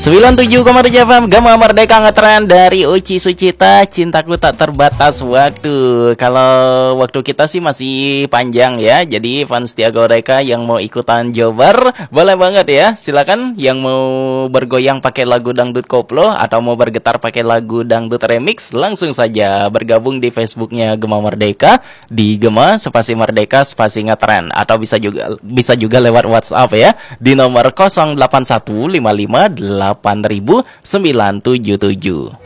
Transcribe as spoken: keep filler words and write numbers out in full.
sembilan puluh tujuh koma tujuh F M Gema Merdeka ngetren dari Uci Sucita, cintaku tak terbatas waktu. Kalau waktu kita sih masih panjang ya. Jadi fans Tiago Reka yang mau ikutan jober boleh banget ya. Silakan yang mau bergoyang pakai lagu dangdut koplo atau mau bergetar pakai lagu dangdut remix, langsung saja bergabung di Facebooknya Gema Merdeka di Gema spasi Merdeka spasi ngetren, atau bisa juga bisa juga lewat WhatsApp ya di nomor nol delapan satu lima lima delapan sembilan tujuh tujuh.